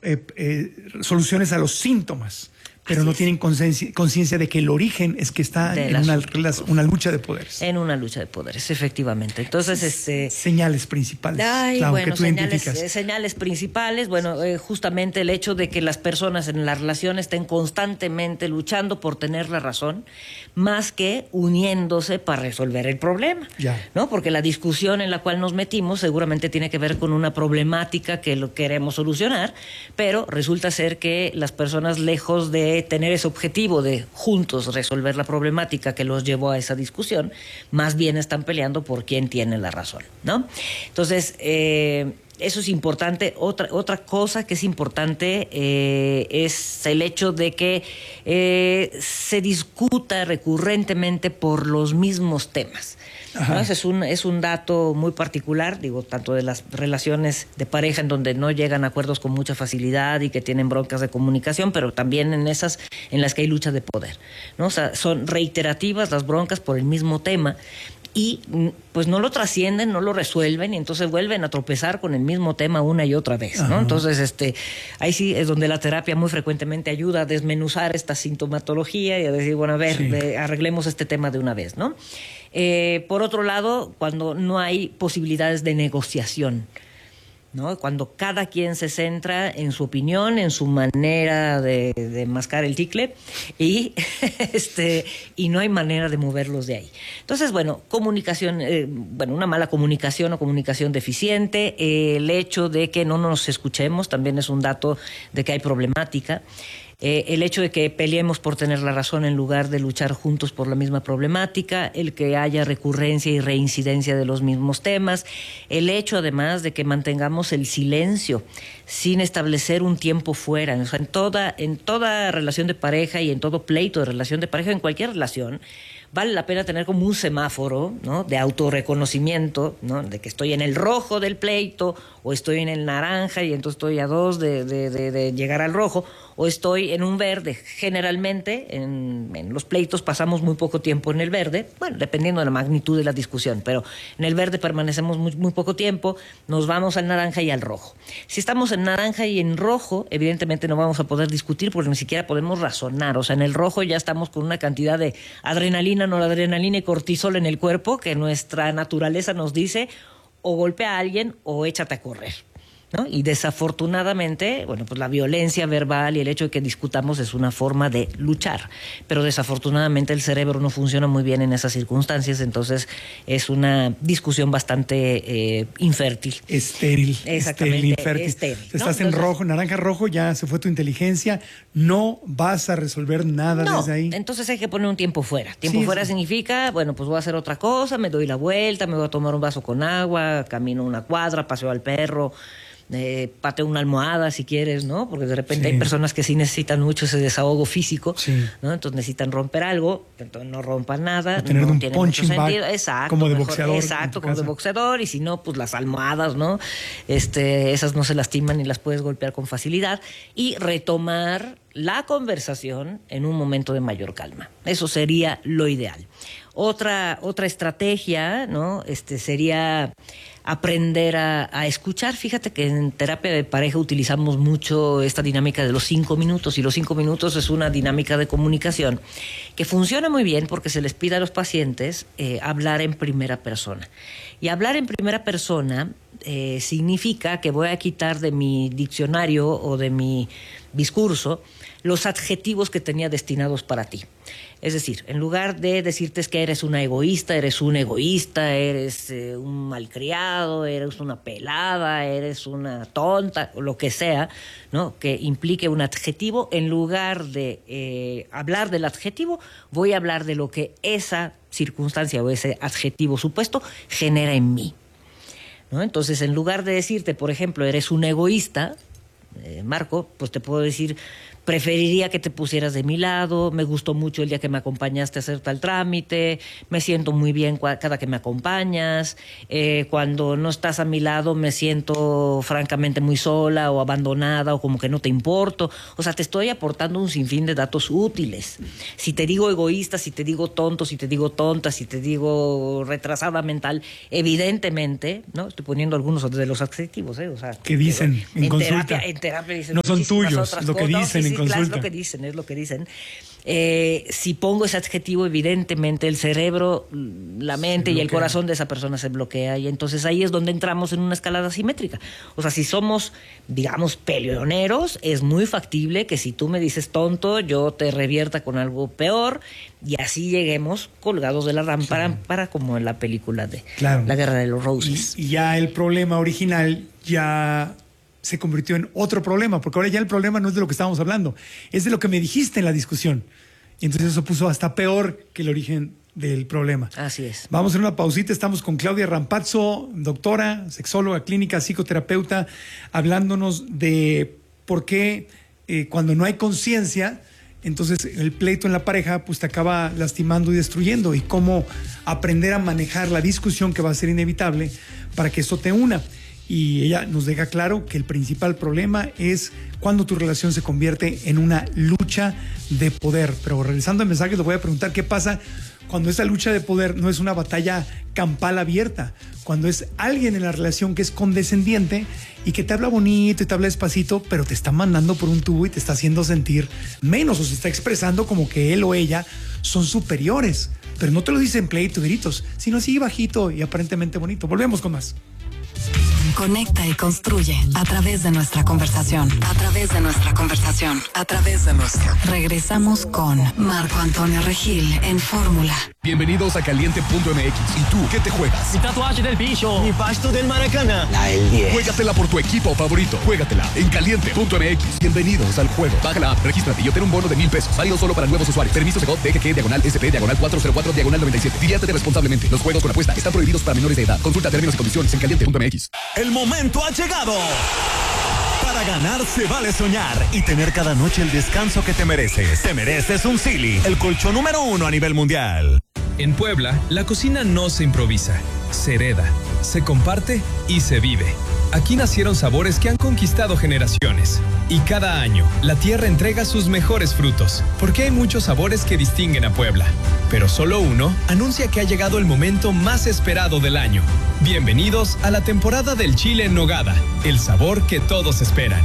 soluciones a los síntomas, pero no tienen conciencia de que el origen es que está en una lucha de poderes. En una lucha de poderes, efectivamente. Entonces, señales principales. Bueno, señales principales. Bueno, justamente el hecho de que las personas en la relación estén constantemente luchando por tener la razón, más que uniéndose para resolver el problema. ¿No? Porque la discusión en la cual nos metimos seguramente tiene que ver con una problemática que lo queremos solucionar, pero resulta ser que las personas, lejos de tener ese objetivo de juntos resolver la problemática que los llevó a esa discusión, más bien están peleando por quién tiene la razón, ¿no? Entonces, eso es importante. Otra cosa que es importante es el hecho de que se discuta recurrentemente por los mismos temas, ¿no? Ese es un dato muy particular, digo, tanto de las relaciones de pareja en donde no llegan a acuerdos con mucha facilidad y que tienen broncas de comunicación, pero también en esas en las que hay lucha de poder, ¿no? O sea, son reiterativas las broncas por el mismo tema y pues no lo trascienden, no lo resuelven y entonces vuelven a tropezar con el mismo tema una y otra vez, ¿no? Entonces, ahí sí es donde la terapia muy frecuentemente ayuda a desmenuzar esta sintomatología y a decir, bueno, a ver, arreglemos este tema de una vez, ¿no? Por otro lado, cuando no hay posibilidades de negociación, ¿no? Cuando cada quien se centra en su opinión, en su manera de mascar el chicle y y no hay manera de moverlos de ahí. Entonces, bueno, comunicación, una mala comunicación o comunicación deficiente, el hecho de que no nos escuchemos también es un dato de que hay problemática. El hecho de que peleemos por tener la razón en lugar de luchar juntos por la misma problemática, el que haya recurrencia y reincidencia de los mismos temas, el hecho además de que mantengamos el silencio sin establecer un tiempo fuera. O sea, en toda relación de pareja y en todo pleito de relación de pareja, en cualquier relación, vale la pena tener como un semáforo, ¿no?, de autorreconocimiento, ¿no?, de que estoy en el rojo del pleito o estoy en el naranja y entonces estoy a 2 de llegar al rojo, o estoy en un verde. Generalmente en los pleitos pasamos muy poco tiempo en el verde, bueno, dependiendo de la magnitud de la discusión, pero en el verde permanecemos muy poco tiempo, nos vamos al naranja y al rojo. Si estamos en naranja y en rojo, evidentemente no vamos a poder discutir porque ni siquiera podemos razonar. O sea, en el rojo ya estamos con una cantidad de adrenalina, noradrenalina y cortisol en el cuerpo que nuestra naturaleza nos dice o golpea a alguien o échate a correr, ¿no? Y desafortunadamente, bueno, pues la violencia verbal y el hecho de que discutamos es una forma de luchar, pero desafortunadamente el cerebro no funciona muy bien en esas circunstancias, entonces es una discusión bastante infértil. Estéril. Exactamente. Infértil. Estéril, ¿no? Estás en rojo, naranja, rojo, ya se fue tu inteligencia, no vas a resolver nada desde ahí. Entonces hay que poner un tiempo fuera. Tiempo fuera significa, bueno, pues voy a hacer otra cosa, me doy la vuelta, me voy a tomar un vaso con agua, camino una cuadra, paseo al perro, pateo una almohada si quieres, ¿no? Porque de repente hay personas que sí necesitan mucho ese desahogo físico, ¿no? Entonces necesitan romper algo, entonces no rompan nada, o tener no un tiene punching mucho sentido. bag, Exacto, como de mejor, boxeador. Exacto, como de boxeador, y si no, pues las almohadas, ¿no? Esas no se lastiman y las puedes golpear con facilidad. Y retomar la conversación en un momento de mayor calma. Eso sería lo ideal. Otra estrategia, ¿no? Sería aprender a escuchar. Fíjate que en terapia de pareja utilizamos mucho esta dinámica de los 5 minutos, y los 5 minutos es una dinámica de comunicación que funciona muy bien porque se les pide a los pacientes hablar en primera persona. Y hablar en primera persona significa que voy a quitar de mi diccionario o de mi discurso los adjetivos que tenía destinados para ti. Es decir, en lugar de decirte es que eres una egoísta, eres un egoísta, eres un malcriado, eres una pelada, eres una tonta, o lo que sea, ¿no?, que implique un adjetivo, en lugar de hablar del adjetivo, voy a hablar de lo que esa circunstancia o ese adjetivo supuesto genera en mí, ¿no? Entonces, en lugar de decirte, por ejemplo, eres un egoísta, Marco, pues te puedo decir: preferiría que te pusieras de mi lado, me gustó mucho el día que me acompañaste a hacer tal trámite, me siento muy bien cada que me acompañas, cuando no estás a mi lado me siento francamente muy sola o abandonada o como que no te importo. O sea, te estoy aportando un sinfín de datos útiles. Si te digo egoísta, si te digo tonto, si te digo tonta, si te digo retrasada mental, evidentemente, ¿no? Estoy poniendo algunos de los adjetivos, o sea, ¿qué dicen en consulta? En terapia dicen no son tuyos, otras lo que cosas. dicen en consulta. Claro, es lo que dicen. Si pongo ese adjetivo, evidentemente el cerebro, la mente y el corazón de esa persona se bloquea, y entonces ahí es donde entramos en una escalada simétrica. O sea, si somos, digamos, peleoneros, es muy factible que si tú me dices tonto, yo te revierta con algo peor, y así lleguemos colgados de la lámpara, como en la película de La Guerra de los Roses. Y ya el problema original ya se convirtió en otro problema, porque ahora ya el problema no es de lo que estábamos hablando, es de lo que me dijiste en la discusión. Y entonces eso puso hasta peor que el origen del problema. Así es. Vamos a hacer una pausita. Estamos con Claudia Rampazzo, doctora, sexóloga clínica, psicoterapeuta, hablándonos de por qué cuando no hay conciencia, entonces el pleito en la pareja pues te acaba lastimando y destruyendo, y cómo aprender a manejar la discusión que va a ser inevitable para que esto te una. Y ella nos deja claro que el principal problema es cuando tu relación se convierte en una lucha de poder. Pero regresando al mensaje, les voy a preguntar qué pasa cuando esa lucha de poder no es una batalla campal abierta, cuando es alguien en la relación que es condescendiente y que te habla bonito y te habla despacito, pero te está mandando por un tubo y te está haciendo sentir menos, o se está expresando como que él o ella son superiores, pero no te lo dicen pleito y gritos, sino así bajito y aparentemente bonito. Volvemos con más. Conecta y construye a través de nuestra conversación. A través de nuestra conversación. A través de nuestra. Regresamos con Marco Antonio Regil en Fórmula. Bienvenidos a Caliente.mx. ¿Y tú qué te juegas? Mi tatuaje del bicho. Mi pasto del Maracaná. La del 10. Juégatela por tu equipo favorito. Juégatela en Caliente.mx. Bienvenidos al juego. Baja la app, regístrate y obtén un bono de $1,000. Válido solo para nuevos usuarios. Permiso Segov DGG/SP/404/97. Diviértete responsablemente. Los juegos con apuesta están prohibidos para menores de edad. Consulta términos y condiciones en Caliente.mx. El momento ha llegado. Para ganar se vale soñar y tener cada noche el descanso que te mereces. Te mereces un Sealy, el colchón número 1 a nivel mundial. En Puebla, la cocina no se improvisa, se hereda, se comparte y se vive. Aquí nacieron sabores que han conquistado generaciones. Y cada año, la tierra entrega sus mejores frutos, porque hay muchos sabores que distinguen a Puebla. Pero solo uno anuncia que ha llegado el momento más esperado del año. Bienvenidos a la temporada del chile en nogada, el sabor que todos esperan.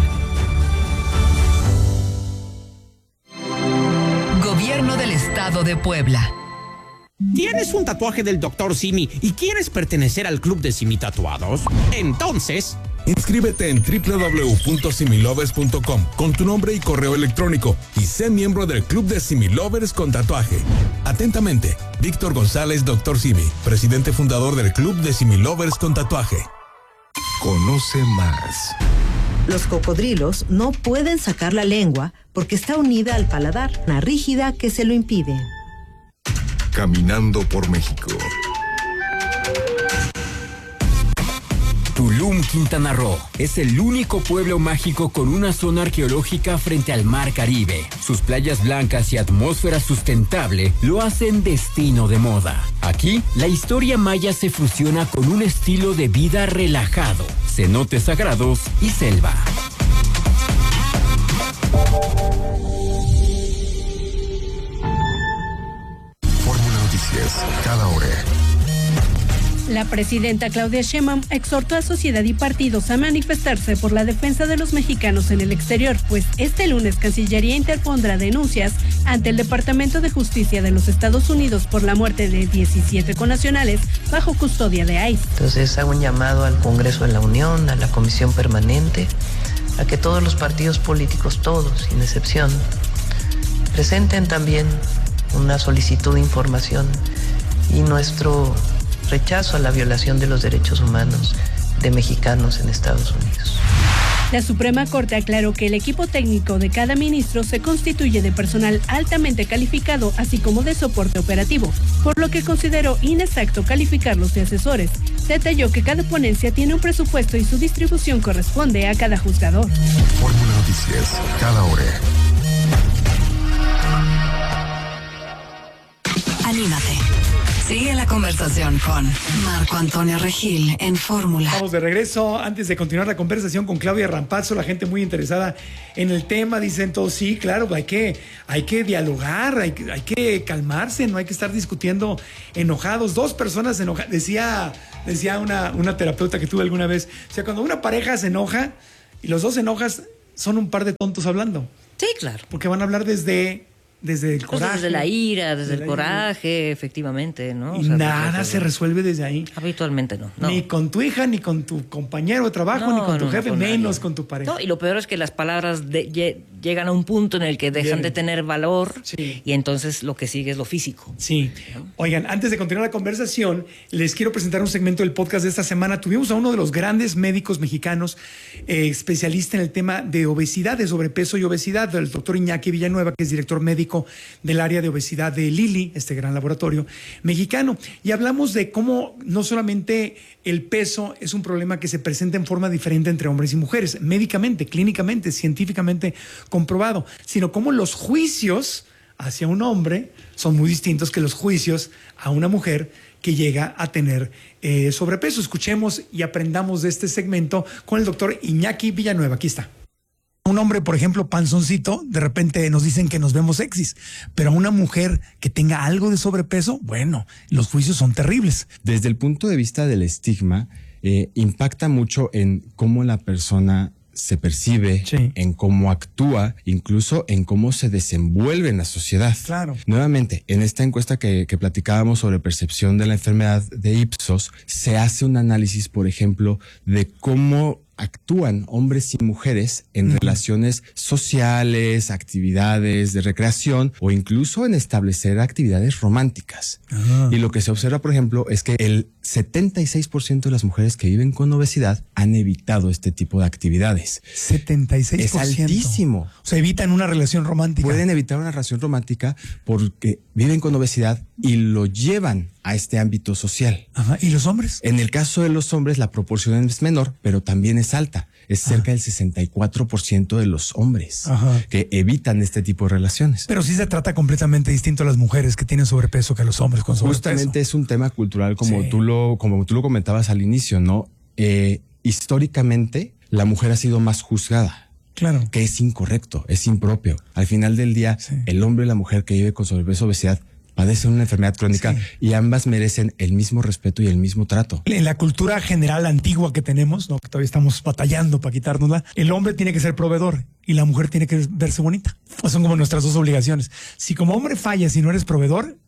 Gobierno del Estado de Puebla. ¿Tienes un tatuaje del Dr. Simi y quieres pertenecer al club de Simi Tatuados? Entonces, inscríbete en www.similovers.com con tu nombre y correo electrónico y sé miembro del club de Similovers con tatuaje. Atentamente, Víctor González, Dr. Simi, presidente fundador del club de Similovers con tatuaje. Conoce más. Los cocodrilos no pueden sacar la lengua porque está unida al paladar, una rígida que se lo impide. Caminando por México. Tulum, Quintana Roo, es el único pueblo mágico con una zona arqueológica frente al Mar Caribe. Sus playas blancas y atmósfera sustentable lo hacen destino de moda. Aquí, la historia maya se fusiona con un estilo de vida relajado, cenotes sagrados y selva. Fórmula Noticias, cada hora. La presidenta Claudia Sheinbaum exhortó a sociedad y partidos a manifestarse por la defensa de los mexicanos en el exterior, pues este lunes Cancillería interpondrá denuncias ante el Departamento de Justicia de los Estados Unidos por la muerte de 17 connacionales bajo custodia de ICE. Entonces hago un llamado al Congreso de la Unión, a la Comisión Permanente, a que todos los partidos políticos, todos, sin excepción, presenten también una solicitud de información y nuestro rechazo a la violación de los derechos humanos de mexicanos en Estados Unidos. La Suprema Corte aclaró que el equipo técnico de cada ministro se constituye de personal altamente calificado, así como de soporte operativo, por lo que consideró inexacto calificarlos de asesores. Detalló que cada ponencia tiene un presupuesto y su distribución corresponde a cada juzgador. Fórmula Noticias, cada hora. Anímate. Sigue la conversación con Marco Antonio Regil en Fórmula. Vamos de regreso. Antes de continuar la conversación con Claudia Rampazzo, la gente muy interesada en el tema, dicen todos, sí, claro, hay que dialogar, hay que calmarse, no hay que estar discutiendo enojados. Dos personas enojadas, decía una terapeuta que tuve alguna vez, o sea, cuando una pareja se enoja y los dos se enojan, son un par de tontos hablando. Sí, claro. Porque van a hablar desde el coraje. Desde la ira, desde el coraje, efectivamente, ¿no? Y nada se resuelve desde ahí. Habitualmente no. Ni con tu hija, ni con tu compañero de trabajo, ni con tu jefe, menos con tu pareja. No, y lo peor es que las palabras llegan a un punto en el que dejan de tener valor y entonces lo que sigue es lo físico. Sí. Oigan, antes de continuar la conversación, les quiero presentar un segmento del podcast de esta semana. Tuvimos a uno de los grandes médicos mexicanos, especialista en el tema de obesidad, de sobrepeso y obesidad, el doctor Iñaki Villanueva, que es director médico del área de obesidad de Lilly, este gran laboratorio mexicano. Y hablamos de cómo no solamente el peso es un problema que se presenta en forma diferente entre hombres y mujeres, médicamente, clínicamente, científicamente comprobado, sino cómo los juicios hacia un hombre son muy distintos que los juicios a una mujer que llega a tener sobrepeso. Escuchemos y aprendamos de este segmento con el doctor Iñaki Villanueva. Aquí está. Un hombre, por ejemplo, panzoncito, de repente nos dicen que nos vemos sexys, pero a una mujer que tenga algo de sobrepeso, bueno, los juicios son terribles. Desde el punto de vista del estigma, impacta mucho en cómo la persona se percibe, en cómo actúa, incluso en cómo se desenvuelve en la sociedad. Claro. Nuevamente, en esta encuesta que platicábamos sobre percepción de la enfermedad de Ipsos, se hace un análisis, por ejemplo, de cómo actúan hombres y mujeres en relaciones sociales, actividades de recreación o incluso en establecer actividades románticas. Y lo que se observa, por ejemplo, es que el 76% de las mujeres que viven con obesidad han evitado este tipo de actividades. 76%. Es altísimo. O sea, evitan una relación romántica. Pueden evitar una relación romántica porque viven con obesidad y lo llevan a este ámbito social. Ajá. ¿Y los hombres? En el caso de los hombres, la proporción es menor, pero también es alta. Es cerca del 64% de los hombres que evitan este tipo de relaciones. Pero sí se trata completamente distinto a las mujeres que tienen sobrepeso que a los hombres con sobrepeso. Justamente es un tema cultural, como tú lo comentabas al inicio, ¿no? Históricamente, la mujer ha sido más juzgada. Claro. Que es incorrecto, es impropio. Al final del día, el hombre y la mujer que vive con sobrepeso o obesidad padecen una enfermedad crónica y ambas merecen el mismo respeto y el mismo trato. En la cultura general antigua que tenemos, ¿no? Que todavía estamos batallando para quitárnosla, el hombre tiene que ser proveedor y la mujer tiene que verse bonita. O son como nuestras dos obligaciones. Si como hombre fallas y no eres proveedor,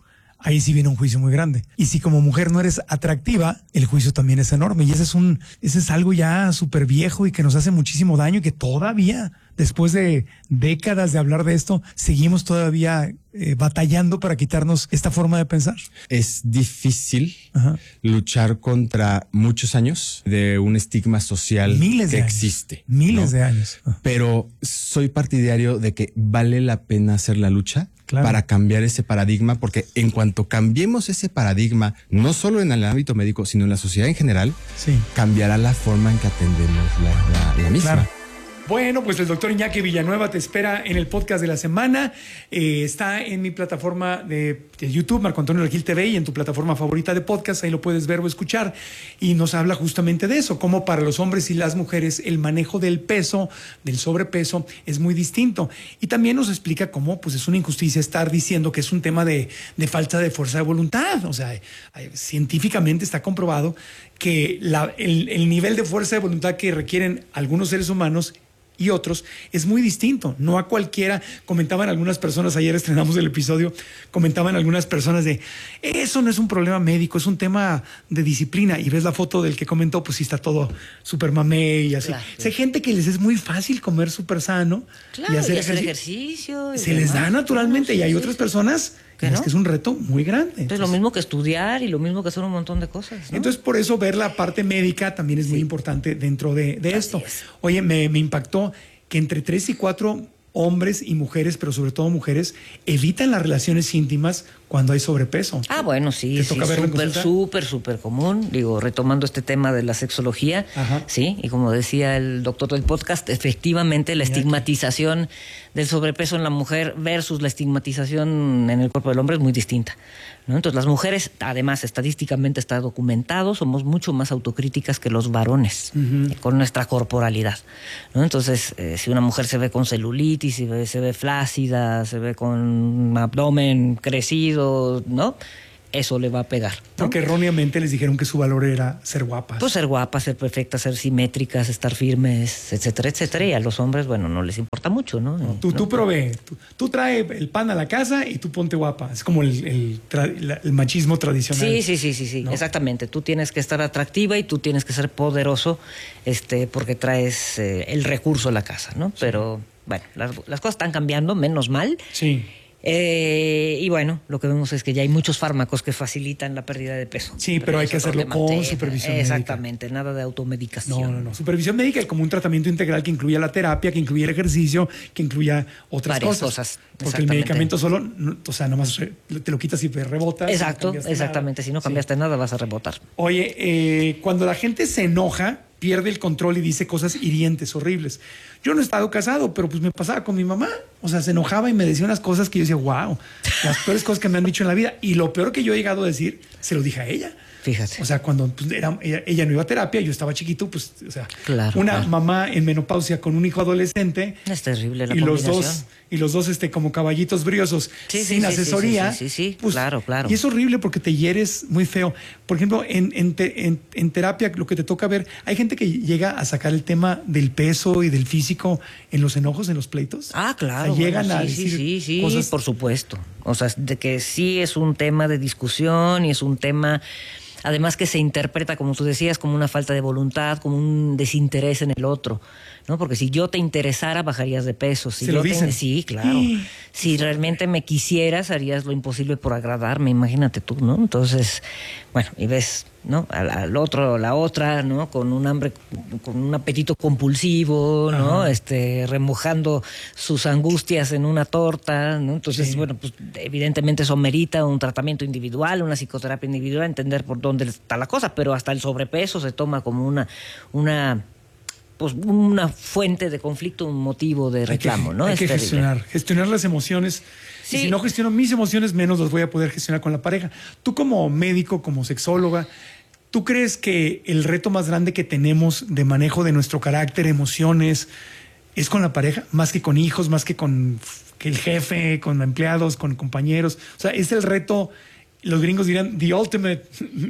ahí sí viene un juicio muy grande. Y si como mujer no eres atractiva, el juicio también es enorme. Y ese es algo ya súper viejo y que nos hace muchísimo daño y que todavía, después de décadas de hablar de esto, seguimos todavía batallando para quitarnos esta forma de pensar. Es difícil luchar contra muchos años de un estigma social que existe. Miles de años. Pero soy partidario de que vale la pena hacer la lucha para cambiar ese paradigma, porque en cuanto cambiemos ese paradigma, no solo en el ámbito médico, sino en la sociedad en general, cambiará la forma en que atendemos la misma. Claro. Bueno, pues el doctor Iñaki Villanueva te espera en el podcast de la semana. Está en mi plataforma de YouTube, Marco Antonio Regil TV, y en tu plataforma favorita de podcast. Ahí lo puedes ver o escuchar. Y nos habla justamente de eso, cómo para los hombres y las mujeres el manejo del peso, del sobrepeso, es muy distinto. Y también nos explica cómo pues, es una injusticia estar diciendo que es un tema de falta de fuerza de voluntad. O sea, científicamente está comprobado que el nivel de fuerza de voluntad que requieren algunos seres humanos y otros es muy distinto. No a cualquiera. Comentaban algunas personas, ayer estrenamos el episodio, comentaban algunas personas de eso no es un problema médico, es un tema de disciplina. Y ves la foto del que comentó, pues sí está todo súper mamé y así. Claro. O sea, hay gente que les es muy fácil comer súper sano y hacer ejercicio. Se les da naturalmente. Y hay otras personas que es un reto muy grande. Entonces, lo mismo que estudiar y lo mismo que hacer un montón de cosas, ¿no? Entonces, por eso ver la parte médica también es muy importante dentro de esto. Oye, me impactó que entre 3 y 4 hombres y mujeres, pero sobre todo mujeres, evitan las relaciones íntimas cuando hay sobrepeso. Ah, bueno, sí, súper común. Digo, retomando este tema de la sexología, sí, y como decía el doctor del podcast, efectivamente la estigmatización del sobrepeso en la mujer versus la estigmatización en el cuerpo del hombre es muy distinta, ¿no? Entonces, las mujeres, además, estadísticamente está documentado, somos mucho más autocríticas que los varones con nuestra corporalidad, ¿no? Entonces, si una mujer se ve con celulitis, se ve flácida, se ve con un abdomen crecido, ¿no? eso le va a pegar, ¿no? Porque erróneamente les dijeron que su valor era ser guapas. Pues ser guapas, ser perfectas, ser simétricas, estar firmes, etcétera, etcétera. Y a los hombres, bueno, no les importa mucho, ¿no? Tú provee, tú trae el pan a la casa y tú ponte guapa. Es como el machismo tradicional. Sí, ¿no? Exactamente. Tú tienes que estar atractiva y tú tienes que ser poderoso, porque traes el recurso a la casa, ¿no? Sí. Pero bueno, las cosas están cambiando, menos mal. Sí. Y bueno, lo que vemos es que ya hay muchos fármacos que facilitan la pérdida de peso. Sí, pero hay que hacerlo con supervisión médica. Exactamente, nada de automedicación. No. Supervisión médica es como un tratamiento integral que incluya la terapia, que incluya el ejercicio, que incluya otras cosas. Porque el medicamento solo, nomás te lo quitas y rebotas. Exacto, exactamente. Si no cambiaste nada, vas a rebotar. Oye, cuando la gente se enoja, pierde el control y dice cosas hirientes, horribles. Yo no he estado casado, pero pues me pasaba con mi mamá. O sea, se enojaba y me decía unas cosas que yo decía, wow, las peores cosas que me han dicho en la vida. Y lo peor que yo he llegado a decir, se lo dije a ella. Fíjate. O sea, cuando pues, ella no iba a terapia, yo estaba chiquito, pues, o sea, una mamá en menopausia con un hijo adolescente. Es terrible la combinación. Y los dos como caballitos briosos, sin asesoría. Sí, pues, claro. Y es horrible porque te hieres muy feo. Por ejemplo, en terapia, lo que te toca ver, hay gente que llega a sacar el tema del peso y del físico en los enojos, en los pleitos. Ah, claro. O sea, llegan a decir sí, cosas. Por supuesto. O sea, de que sí es un tema de discusión y es un tema, además, que se interpreta, como tú decías, como una falta de voluntad, como un desinterés en el otro, ¿no? Porque si yo te interesara, bajarías de peso. Si ¿Se lo dicen? Sí, claro. Si realmente me quisieras, harías lo imposible por agradarme, imagínate tú, ¿no? Entonces, bueno, y ves, ¿no? Al otro, la otra, ¿no? Con un hambre, con un apetito compulsivo, ¿no? Remojando sus angustias en una torta, ¿no? Entonces, bueno, pues evidentemente eso merita un tratamiento individual, una psicoterapia individual, entender por dónde está la cosa, pero hasta el sobrepeso se toma como una fuente de conflicto, un motivo de reclamo, ¿no? Hay que gestionar las emociones. Sí. Y si no gestiono mis emociones, menos las voy a poder gestionar con la pareja. Tú como médico, como sexóloga, ¿tú crees que el reto más grande que tenemos de manejo de nuestro carácter, emociones, es con la pareja? Más que con hijos, más que con el jefe, con empleados, con compañeros. O sea, es el reto... Los gringos dirán the ultimate,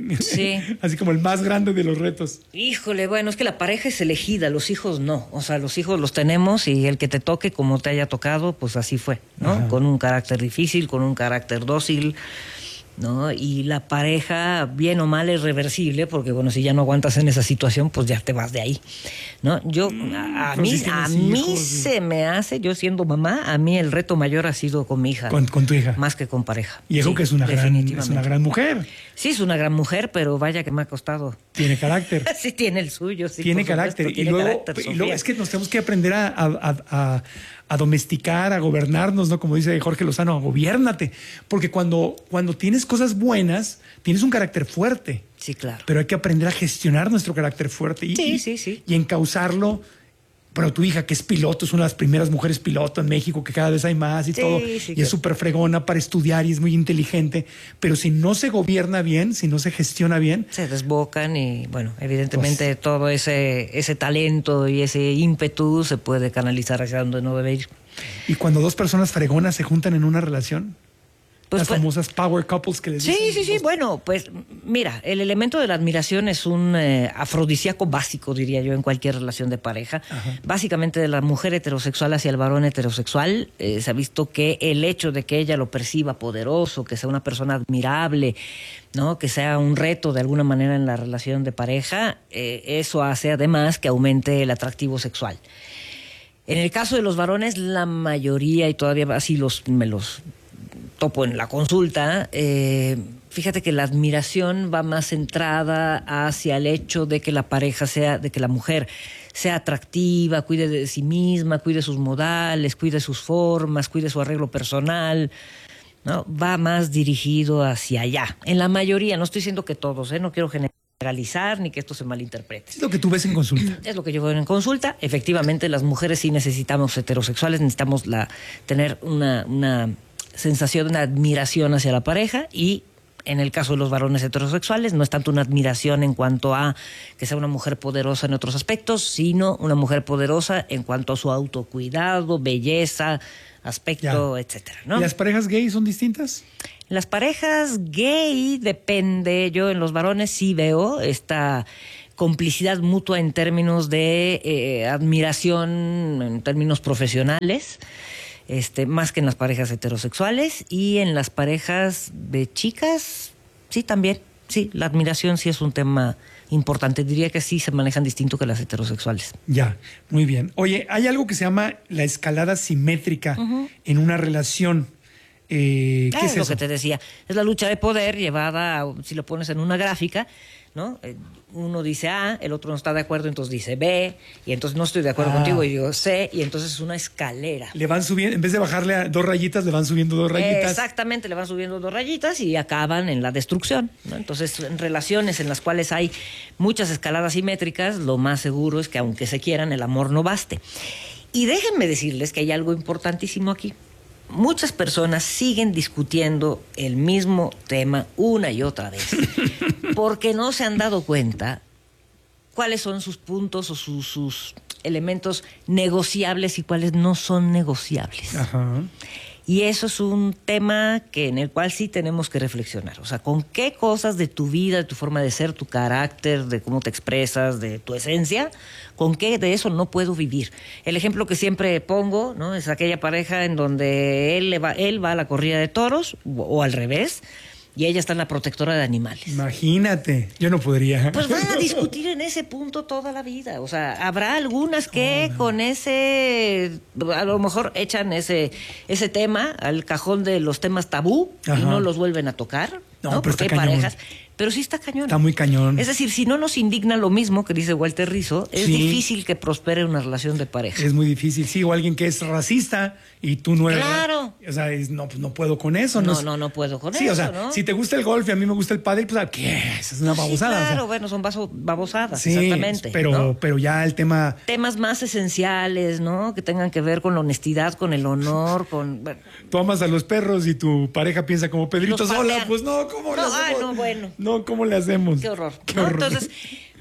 así como el más grande de los retos. Híjole, bueno, es que la pareja es elegida, los hijos no. O sea, los hijos los tenemos y el que te toque, como te haya tocado, pues así fue, ¿no? Ajá. Con un carácter difícil, con un carácter dócil, ¿no? Y la pareja, bien o mal, es reversible, porque bueno, si ya no aguantas en esa situación, pues ya te vas de ahí, ¿no? Yo, a mí se me hace, yo siendo mamá, a mí el reto mayor ha sido con mi hija. Con tu hija. Más que con pareja. Y eso que es una gran mujer. Sí, es una gran mujer, pero vaya que me ha costado. Tiene carácter. Sí, tiene el suyo, sí. Tiene carácter. Y luego es que nos tenemos que aprender a domesticar, a gobernarnos, ¿no? Como dice Jorge Lozano, gobiérnate. Porque cuando tienes cosas buenas, tienes un carácter fuerte. Sí, claro. Pero hay que aprender a gestionar nuestro carácter fuerte y encauzarlo. Pero tu hija, que es piloto, es una de las primeras mujeres piloto en México, que cada vez hay más y todo. Y es súper fregona para estudiar y es muy inteligente. Pero si no se gobierna bien, si no se gestiona bien... Se desbocan y, bueno, evidentemente todo ese talento y ese ímpetu se puede canalizar hacia donde no debe ir. Y cuando dos personas fregonas se juntan en una relación... Las famosas power couples que les dicen. Sí. Bueno, pues mira, el elemento de la admiración es un afrodisíaco básico, diría yo, en cualquier relación de pareja. Ajá. Básicamente de la mujer heterosexual hacia el varón heterosexual. Se ha visto que el hecho de que ella lo perciba poderoso, que sea una persona admirable, ¿no? Que sea un reto de alguna manera en la relación de pareja, eso hace además que aumente el atractivo sexual. En el caso de los varones, la mayoría, y todavía así me los topo en la consulta, fíjate que la admiración va más centrada hacia el hecho de que la pareja de que la mujer sea atractiva, cuide de sí misma, cuide sus modales, cuide sus formas, cuide su arreglo personal, ¿no? Va más dirigido hacia allá. En la mayoría, no estoy diciendo que todos, no quiero generalizar ni que esto se malinterprete. Es lo que tú ves en consulta. Es lo que yo veo en consulta. Efectivamente, las mujeres sí necesitamos heterosexuales, necesitamos tener una sensación de admiración hacia la pareja y En el caso de los varones heterosexuales, no es tanto una admiración en cuanto a que sea una mujer poderosa en otros aspectos, sino una mujer poderosa en cuanto a su autocuidado, belleza, aspecto, etcétera, ¿no? ¿Y las parejas gay son distintas? Las parejas gay depende. Yo en los varones sí veo esta complicidad mutua en términos de admiración, en términos profesionales. Más que en las parejas heterosexuales, y en las parejas de chicas, sí, también, sí, la admiración sí es un tema importante. Diría que sí se manejan distinto que las heterosexuales. Ya, muy bien. Oye, hay algo que se llama la escalada simétrica en una relación. ¿Qué es eso? Lo que te decía, es la lucha de poder llevada, si lo pones en una gráfica, ¿no? Uno dice A, el otro no está de acuerdo, entonces dice B, y entonces no estoy de acuerdo contigo, y digo C, y entonces es una escalera. Le van subiendo, en vez de bajarle a 2 rayitas, le van subiendo 2 rayitas. Exactamente, le van subiendo 2 rayitas y acaban en la destrucción, ¿no? Entonces, en relaciones en las cuales hay muchas escaladas simétricas, lo más seguro es que aunque se quieran, el amor no baste. Y déjenme decirles que hay algo importantísimo aquí. Muchas personas siguen discutiendo el mismo tema una y otra vez porque no se han dado cuenta cuáles son sus puntos o sus elementos negociables y cuáles no son negociables. Ajá. Y eso es un tema en el cual sí tenemos que reflexionar. O sea, ¿con qué cosas de tu vida, de tu forma de ser, tu carácter, de cómo te expresas, de tu esencia, con qué de eso no puedo vivir? El ejemplo que siempre pongo, ¿no? Es aquella pareja en donde él va a la corrida de toros, o al revés, y ella está en la protectora de animales. Imagínate, yo no podría. Pues van a discutir en ese punto toda la vida. O sea, habrá algunas que con ese, a lo mejor echan ese tema al cajón de los temas tabú. Ajá. Y no los vuelven a tocar. No, pero porque hay parejas. Pero sí está cañón. Está muy cañón. Es decir, si no nos indigna lo mismo que dice Walter Rizzo, es difícil que prospere una relación de pareja. Es muy difícil. Sí, o alguien que es racista y tú no eres. Claro. O sea, no puedo con eso. No puedo con eso. Sí, o sea, ¿no? si te gusta el golf y a mí me gusta el pádel, pues, ¿qué? Es una babosada. Sí, claro, o sea. bueno, son babosadas, sí, exactamente. Pero ya el tema. Temas más esenciales, ¿no? Que tengan que ver con la honestidad, con el honor, con. Bueno. Tú amas a los perros y tu pareja piensa como Pedrito Sola. Pues no, ¿cómo le hacemos? No, ¿cómo le hacemos? Qué horror. Entonces,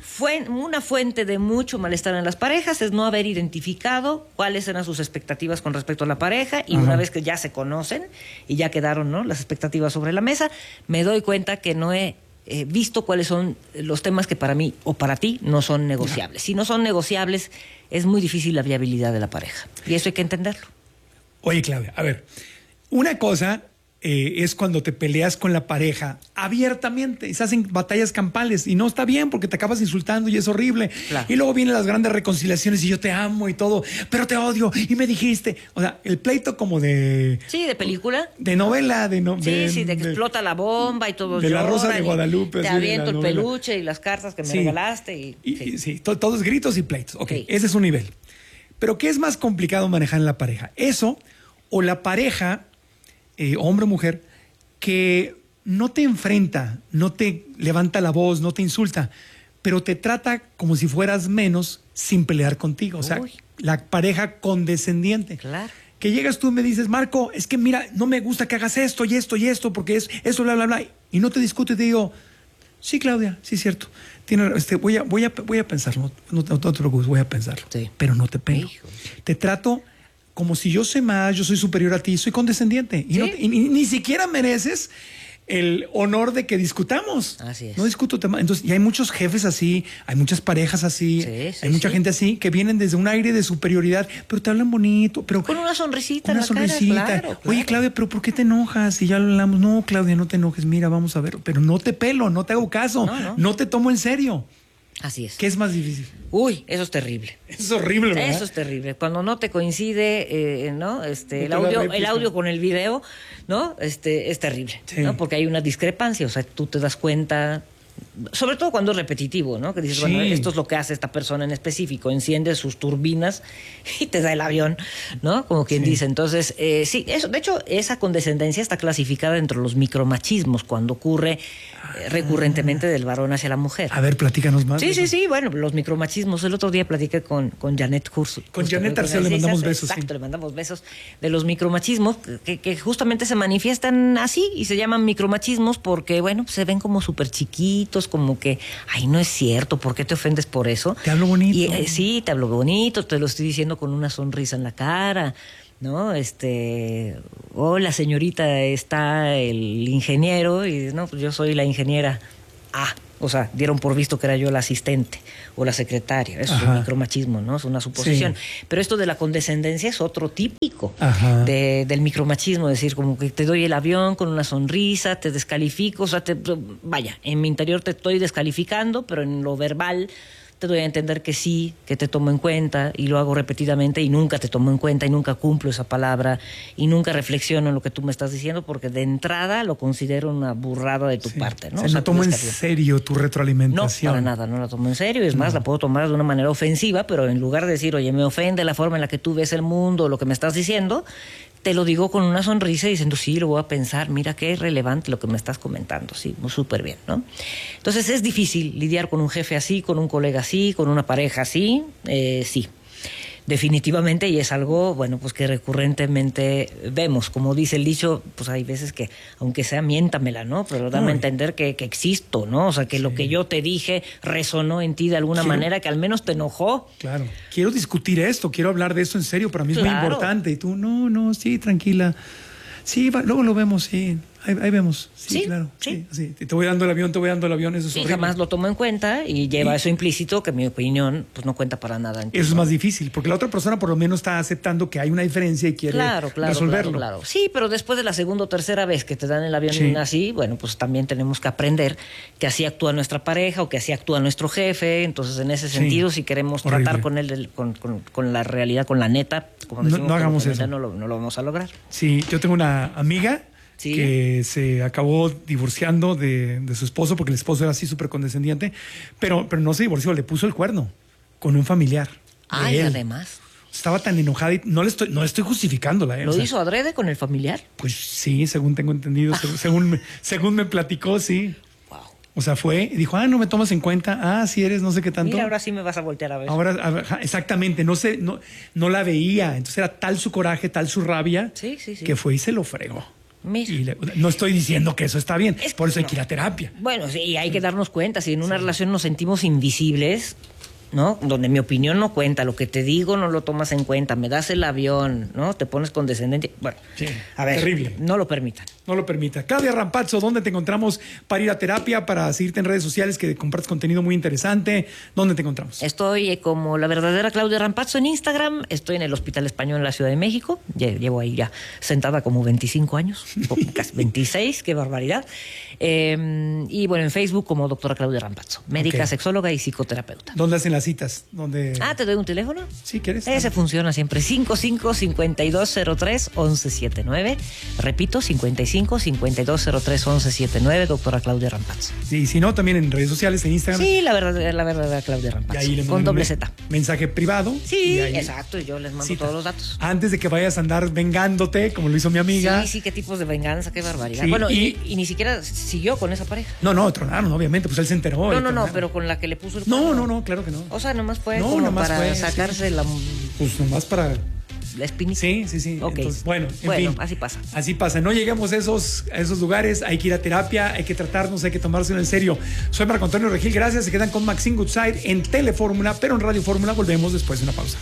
una fuente de mucho malestar en las parejas es no haber identificado cuáles eran sus expectativas con respecto a la pareja, y una vez que ya se conocen y ya quedaron, ¿no?, las expectativas sobre la mesa, me doy cuenta que no he visto cuáles son los temas que para mí o para ti no son negociables. Si no son negociables, es muy difícil la viabilidad de la pareja, y eso hay que entenderlo. Oye, Claudia, a ver, una cosa es cuando te peleas con la pareja abiertamente y se hacen batallas campales, y no está bien porque te acabas insultando y es horrible. Claro. Y luego vienen las grandes reconciliaciones y yo te amo y todo, pero te odio y me dijiste. O sea, el pleito como de... Sí, de película. De novela. De que explota la bomba y todo. De La Rosa de Guadalupe. Te aviento el peluche y las cartas que me regalaste. Sí, todos gritos y pleitos. Ok, ese es un nivel. Pero ¿qué es más complicado manejar en la pareja? Eso o la pareja... hombre o mujer, que no te enfrenta, no te levanta la voz, no te insulta, pero te trata como si fueras menos sin pelear contigo. O sea, la pareja condescendiente. Claro. Que llegas tú y me dices, Marco, es que mira, no me gusta que hagas esto y esto y esto, porque es eso, bla, bla, bla. Y no te discuto y te digo, sí, Claudia, sí es cierto. Voy a pensarlo, no te preocupes, voy a pensarlo. Sí. Pero no te pego. Te trato como si yo sé más, yo soy superior a ti, soy condescendiente. Y, ¿sí? Ni siquiera mereces el honor de que discutamos. Así es. No discuto temas. Entonces, y hay muchos jefes así, hay muchas parejas así, hay mucha gente así que vienen desde un aire de superioridad, pero te hablan bonito. Pero con una sonrisita. Una sonrisita. Cara, claro. Oye, Claudia, pero ¿por qué te enojas? Y ya lo hablamos. No, Claudia, no te enojes. Mira, vamos a ver. Pero no te pelo, no te hago caso. No te tomo en serio. Así es. ¿Qué es más difícil? Uy, eso es terrible. Eso es horrible, ¿verdad? Eso es terrible. Cuando no te coincide, ¿no? El audio con el video, ¿no? Es terrible, sí. ¿No? Porque hay una discrepancia, o sea, tú te das cuenta, sobre todo cuando es repetitivo, ¿no? Que dices, bueno, esto es lo que hace esta persona en específico, enciende sus turbinas y te da el avión, ¿no? Como quien dice. Entonces, sí, eso, de hecho, esa condescendencia está clasificada dentro de los micromachismos, cuando ocurre recurrentemente del varón hacia la mujer. A ver, platícanos más. Sí, bueno, los micromachismos. El otro día platiqué con Janet Hurst. Con Janet Arceo le mandamos besos. Exacto, le mandamos besos de los micromachismos que justamente se manifiestan así y se llaman micromachismos porque, bueno, se ven como súper chiquitos, como que, ay, no es cierto, ¿por qué te ofendes por eso? Te hablo bonito. Y, sí, te hablo bonito, te lo estoy diciendo con una sonrisa en la cara, ¿no? Hola señorita, está el ingeniero y no, pues yo soy la ingeniera. O sea, dieron por visto que era yo la asistente o la secretaria. Eso es un micromachismo, ¿no? Es una suposición. Sí. Pero esto de la condescendencia es otro típico del micromachismo. Es decir, como que te doy el avión con una sonrisa, te descalifico. O sea, vaya, en mi interior te estoy descalificando, pero en lo verbal te doy a entender que sí, que te tomo en cuenta, y lo hago repetidamente y nunca te tomo en cuenta y nunca cumplo esa palabra y nunca reflexiono en lo que tú me estás diciendo porque de entrada lo considero una burrada de tu parte, ¿no? O sea, no tomo en serio tu retroalimentación. No, para nada, no la tomo en serio. Es más, la puedo tomar de una manera ofensiva, pero en lugar de decir, oye, me ofende la forma en la que tú ves el mundo, lo que me estás diciendo, te lo digo con una sonrisa diciendo, sí, lo voy a pensar, mira qué relevante lo que me estás comentando, sí, súper bien, ¿no? Entonces es difícil lidiar con un jefe así, con un colega así, con una pareja así, sí, definitivamente, y es algo, bueno, pues que recurrentemente vemos, como dice el dicho, pues hay veces que, aunque sea, miéntamela, ¿no? Pero dame a entender que existo, ¿no? O sea, que lo que yo te dije resonó en ti de alguna manera, que al menos te enojó. Claro, quiero discutir esto, quiero hablar de esto en serio, para mí es muy importante, y tú, no, sí, tranquila, sí, luego lo vemos, sí. Ahí vemos, sí, claro. Sí. Te voy dando el avión, eso es horrible. Jamás lo tomo en cuenta y lleva eso implícito que mi opinión pues no cuenta para nada. Eso es más difícil, porque la otra persona por lo menos está aceptando que hay una diferencia y quiere resolverlo. Claro. Sí, pero después de la segunda o tercera vez que te dan el avión así, bueno, pues también tenemos que aprender que así actúa nuestra pareja o que así actúa nuestro jefe. Entonces, en ese sentido, si queremos tratar con él, con la realidad, con la neta, como decimos, no hagamos eso. No lo vamos a lograr. Sí, yo tengo una amiga que se acabó divorciando de su esposo porque el esposo era así súper condescendiente, pero no se divorció, le puso el cuerno con un familiar. Además. Estaba tan enojada y no estoy justificándola. ¿Lo hizo adrede con el familiar? Pues sí, según tengo entendido, según me platicó, sí. Wow. O sea, fue y dijo, no me tomas en cuenta, sí eres no sé qué tanto. Mira, ahora sí me vas a voltear a ver. Ahora, exactamente, no la veía. Entonces era tal su coraje, tal su rabia, que fue y se lo fregó. No estoy diciendo que eso está bien, por eso hay que ir a terapia. Bueno, sí, hay que darnos cuenta, si en una relación nos sentimos invisibles, ¿no? Donde mi opinión no cuenta, lo que te digo no lo tomas en cuenta, me das el avión, ¿no? Te pones condescendente. Bueno, a ver, terrible. No lo permitan. No lo permita. Claudia Rampazzo, ¿dónde te encontramos para ir a terapia, para seguirte en redes sociales, que compartes contenido muy interesante? ¿Dónde te encontramos? Estoy como la verdadera Claudia Rampazzo en Instagram, estoy en el Hospital Español en la Ciudad de México, llevo ahí ya sentada como 25 años, casi 26, qué barbaridad. Y bueno, en Facebook como doctora Claudia Rampazzo, médica, sexóloga y psicoterapeuta. ¿Dónde hacen las citas? ¿Te doy un teléfono? Sí, ¿quieres? Ese funciona siempre, 55-5203-1179. Repito, 55-5203-1179, doctora Claudia Rampazzo. Sí, si no, también en redes sociales, en Instagram. Sí, la verdadera Claudia Rampazzo. Y ahí le con doble Z. Mensaje privado. Sí, exacto, y yo les mando todos los datos. Antes de que vayas a andar vengándote, como lo hizo mi amiga. Sí, qué tipos de venganza, qué barbaridad. Sí, bueno, y ni siquiera siguió con esa pareja. No, tronaron, obviamente, pues él se enteró. No, pero con la que le puso el No, claro que no. O sea, nomás fue para sacarse la... Pues nomás para... la espinita. Sí. Okay. Entonces, bueno, en fin, así pasa. Así pasa. No lleguemos a esos lugares. Hay que ir a terapia, hay que tratarnos, hay que tomárselo en serio. Soy Marco Antonio Regil. Gracias. Se quedan con Maxine Goodside en Telefórmula, pero en Radio Fórmula volvemos después de una pausa.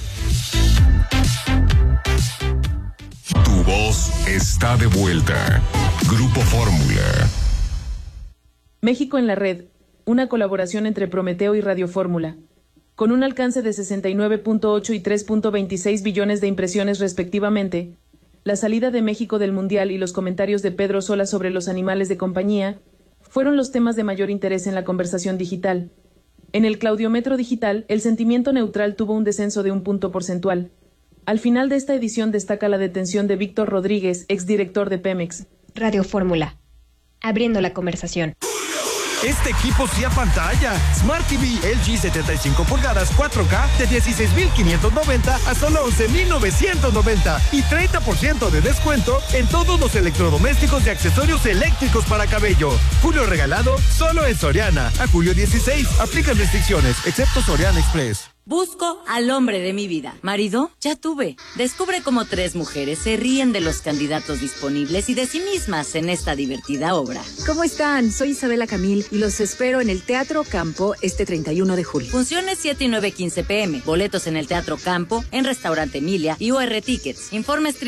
Tu voz está de vuelta. Grupo Fórmula. México en la red. Una colaboración entre Prometeo y Radio Fórmula. Con un alcance de 69.8 y 3.26 billones de impresiones respectivamente, la salida de México del Mundial y los comentarios de Pedro Sola sobre los animales de compañía fueron los temas de mayor interés en la conversación digital. En el Claudiometro digital, el sentimiento neutral tuvo un descenso de 1 punto porcentual. Al final de esta edición destaca la detención de Víctor Rodríguez, exdirector de Pemex. Radio Fórmula. Abriendo la conversación. Este equipo sí apantalla. Smart TV LG 75 pulgadas 4K de 16,590 a solo 11,990 y 30% de descuento en todos los electrodomésticos y accesorios eléctricos para cabello. Julio regalado solo en Soriana. A julio 16. Aplican restricciones, excepto Soriana Express. Busco al hombre de mi vida. Marido, ya tuve. Descubre cómo 3 mujeres se ríen de los candidatos disponibles y de sí mismas en esta divertida obra. ¿Cómo están? Soy Isabela Camil y los espero en el Teatro Campo este 31 de julio. Funciones 7 y 9:15 p.m. Boletos en el Teatro Campo, en Restaurante Emilia y UR Tickets. Informes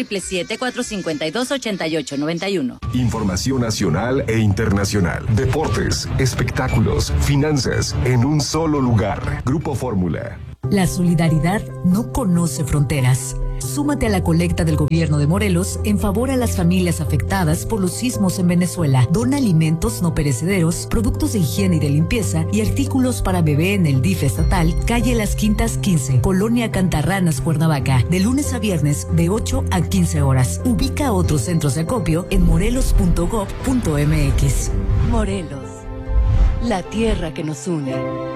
777-452-8891. Información nacional e internacional. Deportes, espectáculos, finanzas, en un solo lugar. Grupo Fórmula. La solidaridad no conoce fronteras. Súmate a la colecta del gobierno de Morelos en favor a las familias afectadas por los sismos en Venezuela. Dona alimentos no perecederos, productos de higiene y de limpieza y artículos para bebé en el DIF estatal, calle Las Quintas 15, Colonia Cantarranas, Cuernavaca, de lunes a viernes de 8 a 15 horas. Ubica otros centros de acopio en morelos.gov.mx. Morelos, la tierra que nos une.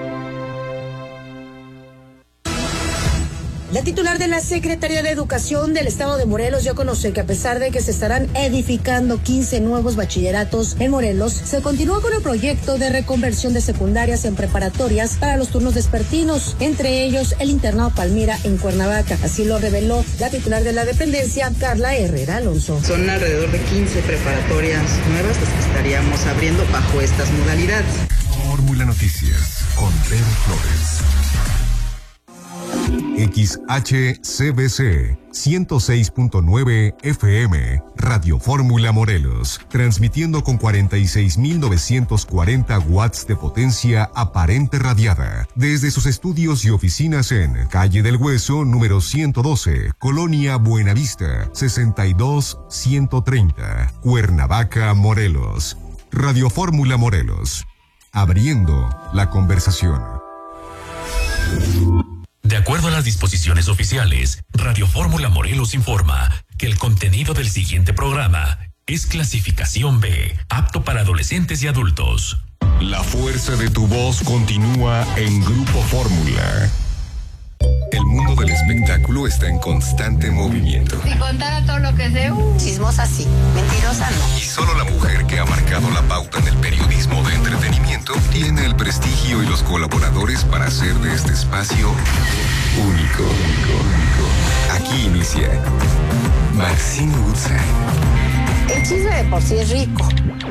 La titular de la Secretaría de Educación del Estado de Morelos dio a conocer que a pesar de que se estarán edificando 15 nuevos bachilleratos en Morelos, se continúa con el proyecto de reconversión de secundarias en preparatorias para los turnos vespertinos, entre ellos el internado Palmira en Cuernavaca. Así lo reveló la titular de la dependencia, Carla Herrera Alonso. Son alrededor de 15 preparatorias nuevas las que estaríamos abriendo bajo estas modalidades. Fórmula Noticias con Pedro Flores. XHCBC 106.9 FM, Radio Fórmula Morelos, transmitiendo con 46,940 watts de potencia aparente radiada, desde sus estudios y oficinas en Calle del Hueso, número 112, Colonia Buenavista, 62-130, Cuernavaca, Morelos. Radio Fórmula Morelos, abriendo la conversación. De acuerdo a las disposiciones oficiales, Radio Fórmula Morelos informa que el contenido del siguiente programa es clasificación B, apto para adolescentes y adultos. La fuerza de tu voz continúa en Grupo Fórmula. El mundo del espectáculo está en constante movimiento. Si contara todo lo que sé, chismosa sí, mentirosa no. Y solo la mujer que ha marcado la pauta en el periodismo de entretenimiento tiene el prestigio y los colaboradores para hacer de este espacio único. Aquí inicia Maxine Woodside. El chisme de por sí es rico.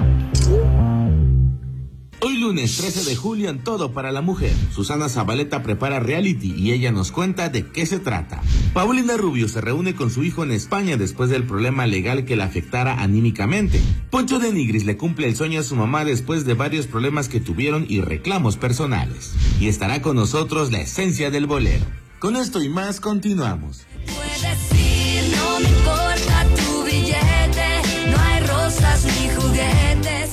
Hoy lunes 13 de julio en Todo para la Mujer, Susana Zabaleta prepara reality y ella nos cuenta de qué se trata. Paulina Rubio se reúne con su hijo en España después del problema legal que la afectara anímicamente. Poncho de Nigris le cumple el sueño a su mamá después de varios problemas que tuvieron y reclamos personales. Y estará con nosotros la esencia del bolero. Con esto y más continuamos. Puedes ir, no me importa tu billete, no hay rosas ni juguetes.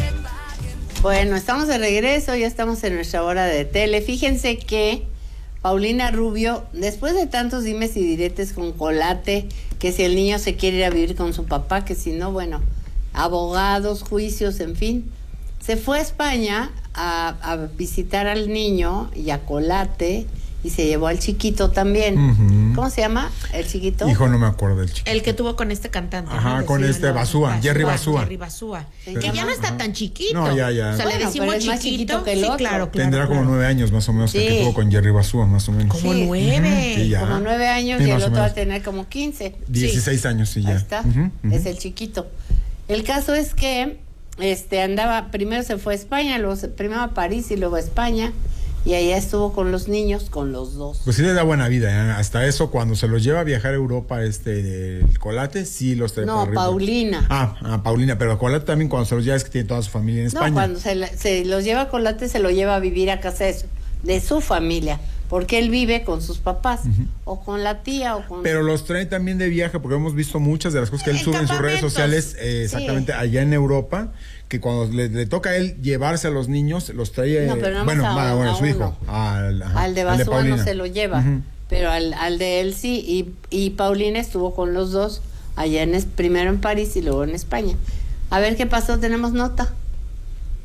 Bueno, estamos de regreso, ya estamos en nuestra hora de tele. Fíjense que Paulina Rubio, después de tantos dimes y diretes con Colate, que si el niño se quiere ir a vivir con su papá, que si no, bueno, abogados, juicios, en fin, se fue a España a visitar al niño y a Colate, y se llevó al chiquito también. Uh-huh. ¿Cómo se llama el chiquito? Hijo, no me acuerdo del chiquito. El que tuvo con este cantante. Ajá, ¿no? Con Basúa, Jerry Basúa. Jerry Basúa. Que ya no está tan chiquito. No, ya. O sea, bueno, le decimos es más chiquito que el otro. Sí, claro. Tendrá como 9 años más o menos, sí. Que tuvo con Jerry Basúa, más o menos. Como 9. Sí, como 9 años, sí, y el otro va a tener como 15. 16 años, sí, ya. Ahí está, es el chiquito. El caso es que andaba, primero se fue a España, primero a París y luego a España. Y allá estuvo con los niños, con los dos. Pues sí le da buena vida, ¿eh? Hasta eso, cuando se los lleva a viajar a Europa, el Colate, sí los trae. No, Paulina. Paulina, pero Colate también cuando se los lleva es que tiene toda su familia en España. No, cuando se los lleva a Colate, se lo lleva a vivir a casa de su familia, porque él vive con sus papás, o con la tía, o con... Pero los trae también de viaje, porque hemos visto muchas de las cosas que él sube en sus redes sociales, exactamente, allá en Europa, que cuando le toca a él llevarse a los niños, los trae, no, pero a su hijo, al de Basúa no se lo lleva, pero al de él sí, y Paulina estuvo con los dos allá primero en París y luego en España. A ver qué pasó, tenemos nota.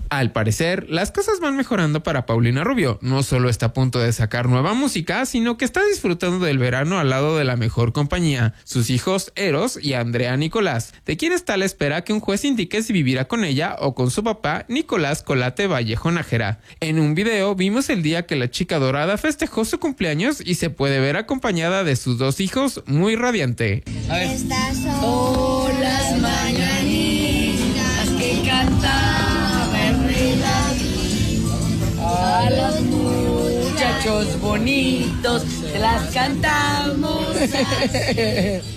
Al parecer, las cosas van mejorando para Paulina Rubio. No solo está a punto de sacar nueva música, sino que está disfrutando del verano al lado de la mejor compañía, sus hijos Eros y Andrea Nicolás, de quien está a la espera que un juez indique si vivirá con ella o con su papá, Nicolás Colate Vallejo Nájera. En un video vimos el día que la chica dorada festejó su cumpleaños y se puede ver acompañada de sus 2 hijos muy radiante. Estas son las mañanitas que cantaba a los muchachos bonitos, te las cantamos.